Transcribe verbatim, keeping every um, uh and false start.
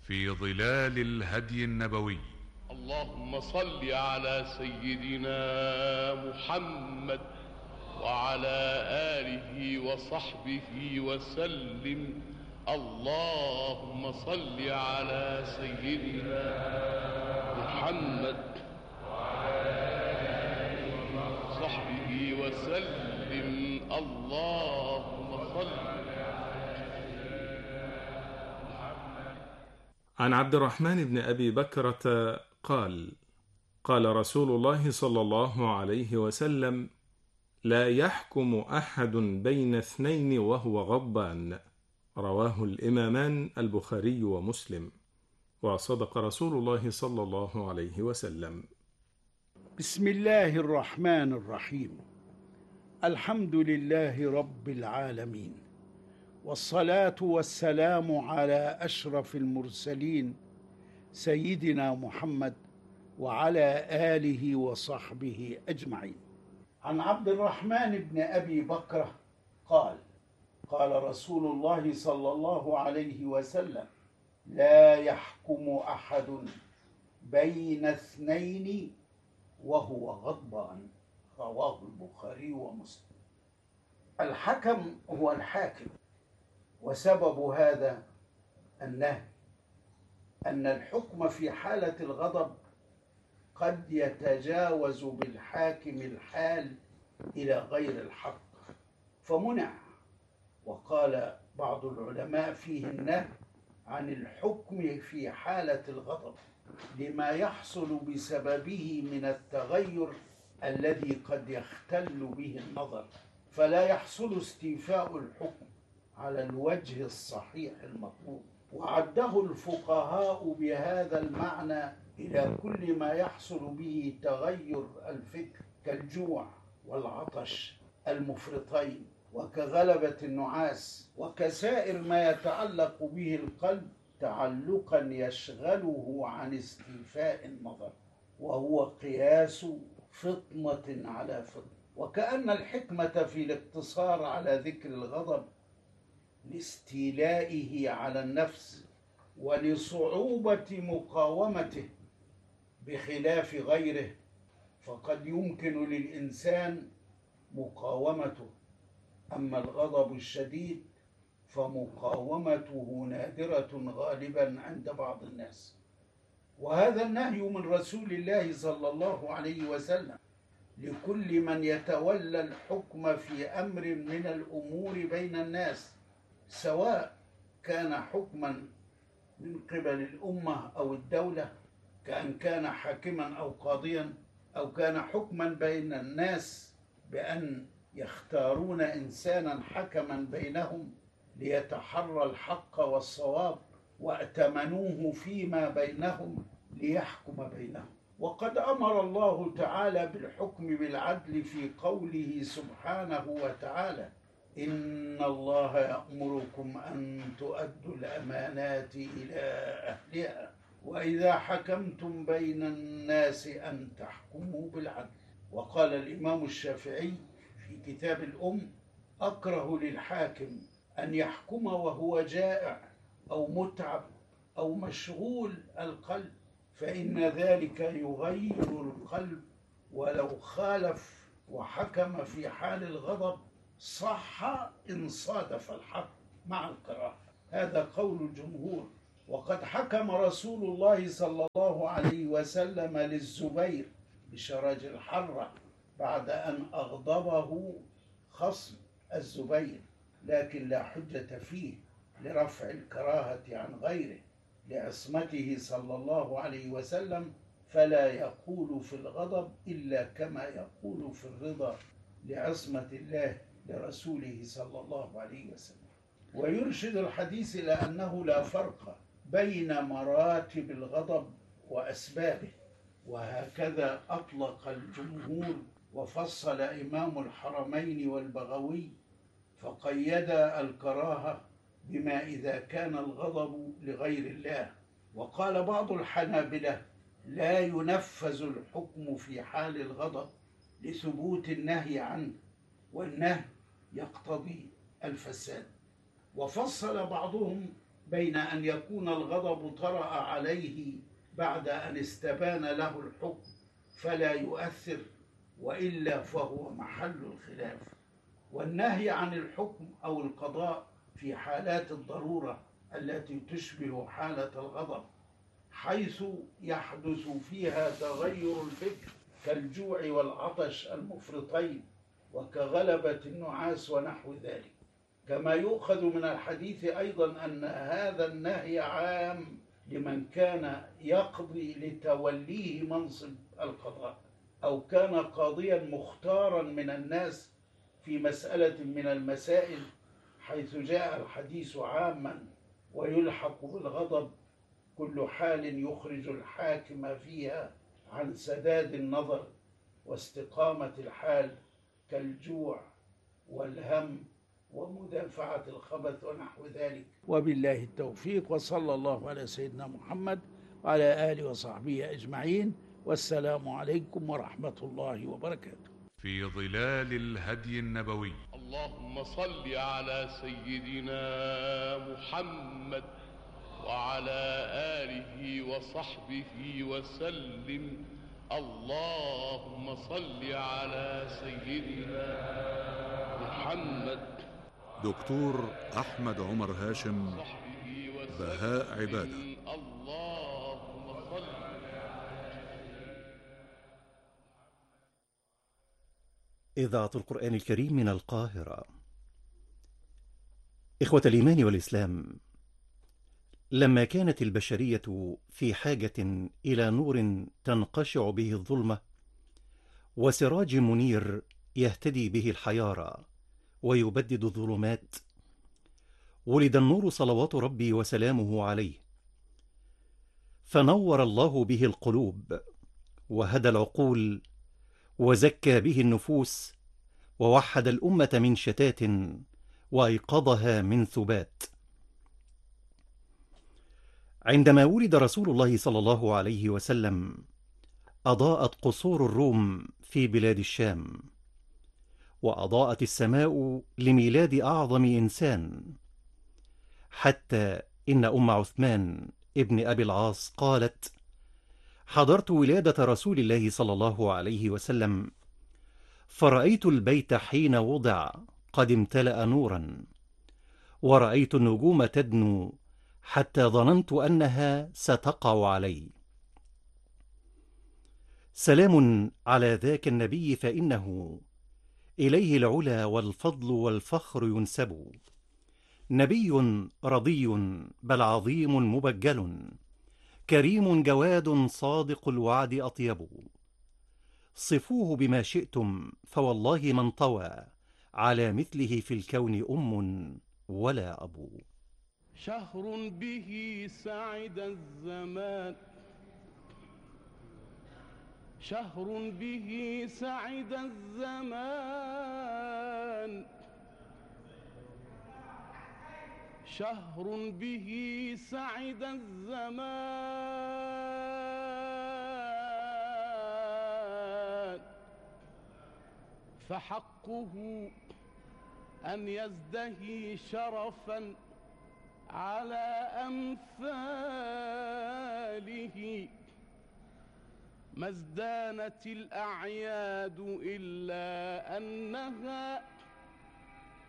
في ظلال الهدي النبوي. اللهم صل على سيدنا محمد وعلى آله وصحبه وسلم. اللهم صل على سيدنا محمد وعلى آله وصحبه وسلم. اللهم صل. عن عبد الرحمن بن أبي بكرة قال: قال رسول الله صلى الله عليه وسلم: لا يحكم أحد بين اثنين وهو غضبان. رواه الإمامان البخاري ومسلم. وصدق رسول الله صلى الله عليه وسلم. بسم الله الرحمن الرحيم. الحمد لله رب العالمين، والصلاة والسلام على أشرف المرسلين سيدنا محمد وعلى آله وصحبه أجمعين. عن عبد الرحمن بن أبي بكرة قال: قال رسول الله صلى الله عليه وسلم: لا يحكم أحد بين اثنين وهو غضبان. رواه البخاري ومسلم. الحكم هو الحاكم، وسبب هذا النهي أن الحكم في حالة الغضب قد يتجاوز بالحاكم الحال إلى غير الحق فمنع. وقال بعض العلماء فيه النهي عن الحكم في حالة الغضب لما يحصل بسببه من التغير الذي قد يختل به النظر، فلا يحصل استيفاء الحكم على الوجه الصحيح المطلوب. وعده الفقهاء بهذا المعنى إلى كل ما يحصل به تغير الفكر كالجوع والعطش المفرطين، وكغلبة النعاس، وكسائر ما يتعلق به القلب تعلقا يشغله عن استيفاء النظر، وهو قياس فطنة على فطنة. وكأن الحكمة في الاقتصار على ذكر الغضب لاستيلائه على النفس ولصعوبة مقاومته بخلاف غيره، فقد يمكن للإنسان مقاومته، أما الغضب الشديد فمقاومته نادرة غالبا عند بعض الناس. وهذا النهي من رسول الله صلى الله عليه وسلم لكل من يتولى الحكم في أمر من الأمور بين الناس، سواء كان حكما من قبل الأمة أو الدولة، كأن كان حاكما أو قاضيا، أو كان حكما بين الناس بأن يختارون إنسانا حكما بينهم ليتحرى الحق والصواب وأتمنوه فيما بينهم ليحكم بينهم. وقد أمر الله تعالى بالحكم بالعدل في قوله سبحانه وتعالى: إن الله يأمركم أن تؤدوا الأمانات إلى أهلها وإذا حكمتم بين الناس أن تحكموا بالعدل. وقال الإمام الشافعي في كتاب الأم: أكره للحاكم أن يحكم وهو جائع أو متعب أو مشغول القلب، فإن ذلك يغير القلب، ولو خالف وحكم في حال الغضب صح إن صادف الحق مع الكراهة. هذا قول الجمهور. وقد حكم رسول الله صلى الله عليه وسلم للزبير بشرج الحرة بعد أن أغضبه خصم الزبير، لكن لا حجة فيه لرفع الكراهة عن غيره لعصمته صلى الله عليه وسلم، فلا يقول في الغضب إلا كما يقول في الرضا لعصمة الله لرسوله صلى الله عليه وسلم. ويرشد الحديث إلى أنه لا فرق بين مراتب الغضب وأسبابه، وهكذا أطلق الجمهور. وفصل إمام الحرمين والبغوي فقيد الكراهة بما إذا كان الغضب لغير الله. وقال بعض الحنابلة: لا ينفذ الحكم في حال الغضب لثبوت النهي عنه، والنهي يقتضي الفساد. وفصل بعضهم بين أن يكون الغضب طرأ عليه بعد أن استبان له الحكم فلا يؤثر، وإلا فهو محل الخلاف. والنهي عن الحكم أو القضاء في حالات الضرورة التي تشبه حالة الغضب، حيث يحدث فيها تغير الفكر كالجوع والعطش المفرطين وكغلبة النعاس ونحو ذلك. كما يؤخذ من الحديث أيضا أن هذا النهي عام لمن كان يقضي لتوليه منصب القضاء، أو كان قاضيا مختارا من الناس في مسألة من المسائل، حيث جاء الحديث عاما ويلحق بالغضب كل حال يخرج الحاكم فيها عن سداد النظر واستقامة الحال كالجوع والهم ومدافعة الخبث ونحو ذلك. وبالله التوفيق، وصلى الله على سيدنا محمد وعلى آله وصحبه أجمعين، والسلام عليكم ورحمة الله وبركاته. في ظلال الهدي النبوي. اللهم صل على سيدنا محمد وعلى آله وصحبه وسلم. اللهم صل على سيدنا محمد. دكتور أحمد عمر هاشم، بهاء عبادة. اللهم صل. إذاعة القرآن الكريم من القاهرة. إخوة الإيمان والإسلام، لما كانت البشرية في حاجة إلى نور تنقشع به الظلمة وسراج منير يهتدي به الحيارى ويبدد الظلمات، ولد النور صلوات ربي وسلامه عليه، فنور الله به القلوب وهدى العقول وزكى به النفوس ووحد الأمة من شتات وأيقظها من ثبات. عندما ولد رسول الله صلى الله عليه وسلم أضاءت قصور الروم في بلاد الشام، وأضاءت السماء لميلاد أعظم إنسان، حتى إن أم عثمان ابن أبي العاص قالت: حضرت ولادة رسول الله صلى الله عليه وسلم، فرأيت البيت حين وضع قد امتلأ نورا، ورأيت النجوم تدنو حتى ظننت أنها ستقع علي. سلام على ذاك النبي، فإنه إليه العلا والفضل والفخر ينسب، نبي رضي بل عظيم مبجل، كريم جواد صادق الوعد أطيب. صفوه بما شئتم فوالله من طوى على مثله في الكون أم ولا أبو. شهر به سعد الزمان، شهر به سعد الزمان، شهر به سعد الزمان، فحقه أن يزدهي شرفا على أمثاله، ما ازدانت الأعياد إلا أنها